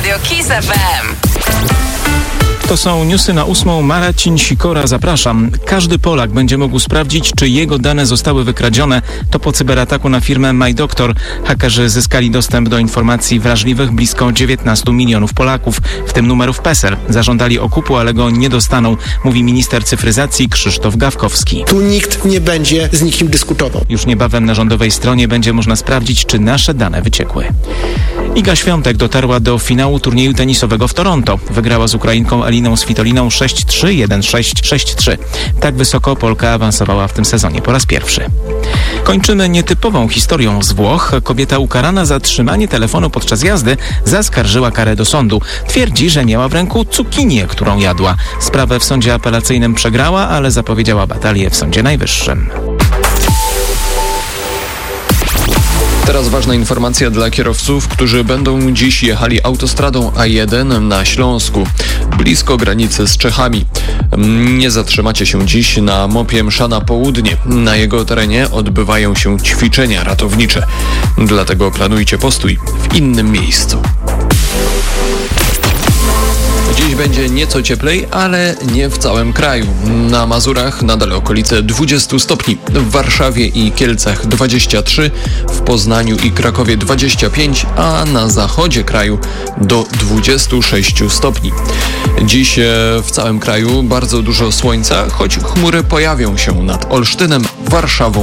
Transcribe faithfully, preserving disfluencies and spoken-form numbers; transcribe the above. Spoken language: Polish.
Radio Kiss F M. To są newsy na ósmą. Marcin Sikora, zapraszam. Każdy Polak będzie mógł sprawdzić, czy jego dane zostały wykradzione. To po cyberataku na firmę MyDoctor. Hakerzy zyskali dostęp do informacji wrażliwych blisko dziewiętnastu milionów Polaków, w tym numerów PESEL. Zażądali okupu, ale go nie dostaną, mówi minister cyfryzacji Krzysztof Gawkowski. Tu nikt nie będzie z nikim dyskutował. Już niebawem na rządowej stronie będzie można sprawdzić, czy nasze dane wyciekły. Iga Świątek dotarła do finału turnieju tenisowego w Toronto. Wygrała z Ukrainką Eliną Svitoliną sześć trzy, jeden sześć, sześć trzy. Tak wysoko Polka awansowała w tym sezonie po raz pierwszy. Kończymy nietypową historią z Włoch. Kobieta ukarana za trzymanie telefonu podczas jazdy zaskarżyła karę do sądu. Twierdzi, że miała w ręku cukinię, którą jadła. Sprawę w sądzie apelacyjnym przegrała, ale zapowiedziała batalię w Sądzie Najwyższym. Teraz ważna informacja dla kierowców, którzy będą dziś jechali autostradą A jeden na Śląsku, blisko granicy z Czechami. Nie zatrzymacie się dziś na mopie Mszana Południe. Na jego terenie odbywają się ćwiczenia ratownicze. Dlatego planujcie postój w innym miejscu. Dziś będzie nieco cieplej, ale nie w całym kraju. Na Mazurach nadal okolice dwudziestu stopni, w Warszawie i Kielcach dwadzieścia trzy, w Poznaniu i Krakowie dwadzieścia pięć, a na zachodzie kraju do dwudziestu sześciu stopni. Dziś w całym kraju bardzo dużo słońca, choć chmury pojawią się nad Olsztynem, Warszawą